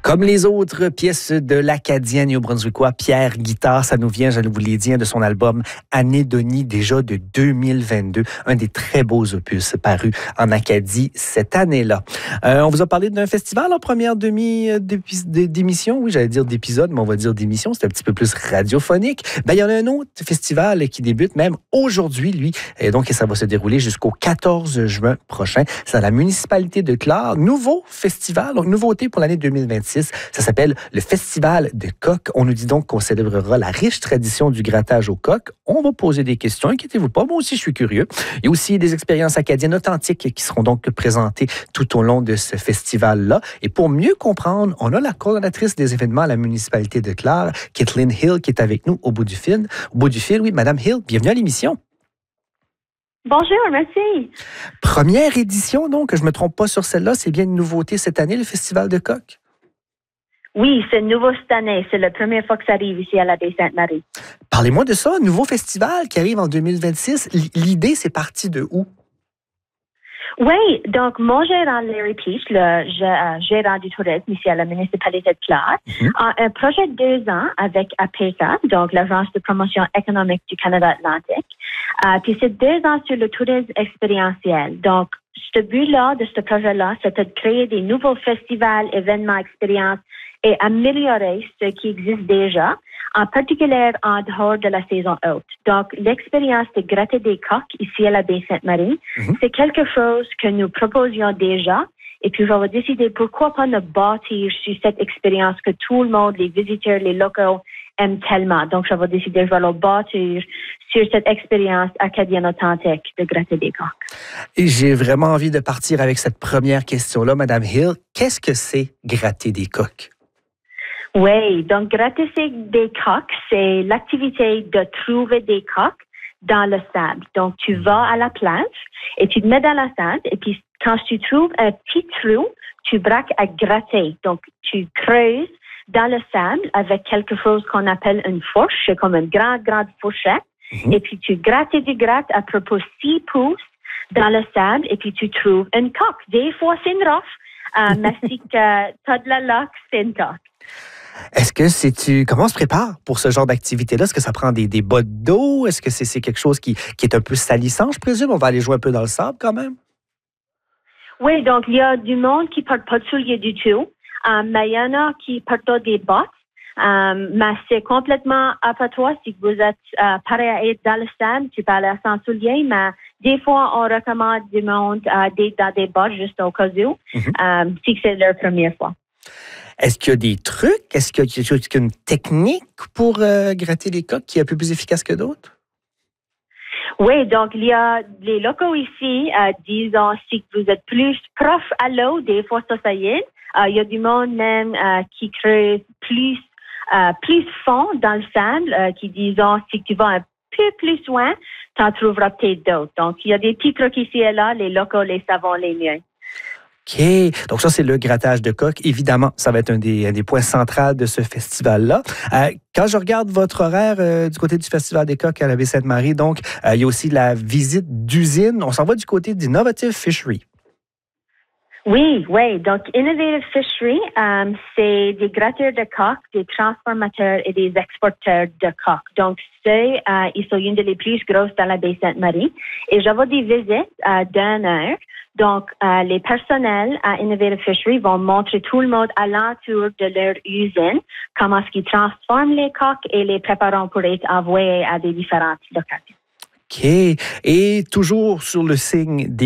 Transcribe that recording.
Comme les autres pièces de l'Acadien néo-brunswickois, Pierre Guitare, ça nous vient, je vous l'ai dit, de son album Anédonie, déjà de 2022. Un des très beaux opus parus en Acadie cette année-là. On vous a parlé d'un festival en première d'émission. Oui, j'allais dire d'épisode, mais on va dire d'émission. C'est un petit peu plus radiophonique. Il y en a un autre festival qui débute même aujourd'hui, lui. Et donc, ça va se dérouler jusqu'au 14 juin prochain. C'est à la municipalité de Clare. Nouveau festival, donc nouveauté pour l'année 2026. Ça s'appelle le Festival de coq. On nous dit donc qu'on célébrera la riche tradition du grattage au coq. On va poser des questions, inquiétez-vous pas. Moi aussi, je suis curieux. Il y a aussi des expériences acadiennes authentiques qui seront donc présentées tout au long de ce festival-là. Et pour mieux comprendre, on a la coordonnatrice des événements à la municipalité de Clare, Kathleen Hill, qui est avec nous au bout du fil. Au bout du fil, oui, Madame Hill, bienvenue à l'émission. Bonjour, merci. Première édition, donc, je ne me trompe pas sur celle-là, c'est bien une nouveauté cette année, le Festival de coq? Oui, c'est nouveau cette année. C'est la première fois que ça arrive ici à la Baie-Sainte-Marie. Parlez-moi de ça, nouveau festival qui arrive en 2026. L'idée, c'est parti de où? Oui, donc mon gérant Larry Peach, le gérant du tourisme ici à la municipalité de Clare, a un projet de 2 ans avec APECA, donc l'Agence de promotion économique du Canada Atlantique. Puis c'est 2 ans sur le tourisme expérientiel. Donc, ce but-là, de ce projet-là, c'était de créer des nouveaux festivals, événements, expériences et améliorer ce qui existe déjà, en particulier en dehors de la saison haute. Donc, l'expérience de gratter des coqs ici à la Baie-Sainte-Marie, c'est quelque chose que nous proposions déjà. Et puis, on va décider pourquoi pas ne bâtir sur cette expérience que tout le monde, les visiteurs, les locaux, aiment tellement. Donc, je vais décider, je vais le bâtir sur cette expérience acadienne authentique de gratter des coqs. Et j'ai vraiment envie de partir avec cette première question-là, Madame Hill. Qu'est-ce que c'est gratter des coqs? Oui, donc gratter des coqs, c'est l'activité de trouver des coqs dans le sable. Donc, tu vas à la plage et tu te mets dans la sable et puis quand tu trouves un petit trou, tu braques à gratter. Donc, tu creuses dans le sable avec quelque chose qu'on appelle une fourche, c'est comme une grande fourchette. Et puis, tu grattes et tu grattes à propos 6 pouces dans le sable et puis tu trouves une coque. Des fois, c'est une roche, mais si tu as de la luck, c'est une coque. Est-ce que comment on se prépare pour ce genre d'activité-là? Est-ce que ça prend des bottes d'eau? Est-ce que c'est quelque chose qui est un peu salissant, je présume? On va aller jouer un peu dans le sable quand même? Oui, donc il y a du monde qui ne porte pas de souliers du tout, mais il y en a qui portent des bottes. Mais c'est complètement à toi si vous êtes prêt à être dans le sable, tu peux aller sans souliers, mais des fois, on recommande du monde d'être dans des bottes juste au cas où, si c'est leur première fois. Est-ce qu'il y a des trucs? Est-ce qu'il y a une technique pour gratter les coqs qui est un peu plus efficace que d'autres? Oui, donc il y a les locaux ici, disons, si vous êtes plus proche à l'eau, des fois ça y est. Il y a du monde même qui creuse plus fond dans le sable, qui disons, si tu vas un peu plus loin, tu en trouveras peut-être d'autres. Donc, il y a des petits trucs ici et là, les locaux les savent les mieux. OK. Donc, ça, c'est le grattage de coq. Évidemment, ça va être un des points centraux de ce festival-là. Quand je regarde votre horaire du côté du Festival des coqs à la Baie-Sainte-Marie, donc, il y a aussi la visite d'usine. On s'en va du côté d'Innovative Fishery. Oui. Donc, Innovative Fishery, c'est des gratteurs de coqs, des transformateurs et des exporteurs de coqs. Donc, ils sont une des plus grosses dans la Baie-Sainte-Marie. Et j'avais des visites d'1 heure. Donc, les personnels à Innovative Fishery vont montrer tout le monde à l'entour de leur usine comment est-ce qu'ils transforment les coqs et les préparent pour être envoyés à des différentes locations. OK. Et toujours sur le signe des